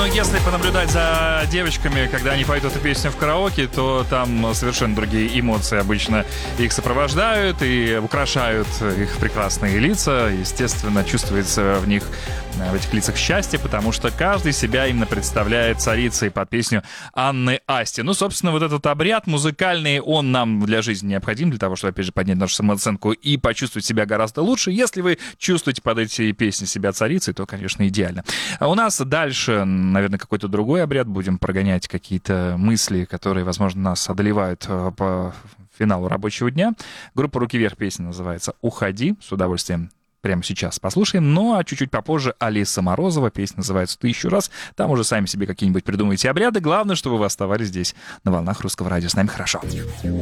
если понаблюдать за девочками, когда они поют эту песню в караоке, то там совершенно другие эмоции обычно их сопровождают и украшают их прекрасные лица. Естественно, чувствуется в них, в этих лицах счастье, потому что каждый себя именно представляет царицей под песню Анны Асти. Ну, собственно, вот этот обряд музыкальный, он нам для жизни необходим, для того, чтобы, опять же, поднять нашу самооценку и почувствовать себя гораздо лучше. Если вы чувствуете под эти песни себя царицей, то, конечно, идеально. А у нас дальше, наверное, какой-то другой обряд. Будем прогонять какие-то мысли, которые, возможно, нас одолевают по финалу рабочего дня. Группа «Руки вверх», песня называется «Уходи». С удовольствием прямо сейчас послушаем. Ну, а чуть-чуть попозже Алиса Морозова. Песня называется «1000 раз». Там уже сами себе какие-нибудь придумайте обряды. Главное, чтобы вы оставались здесь на волнах Русского радио. С нами хорошо.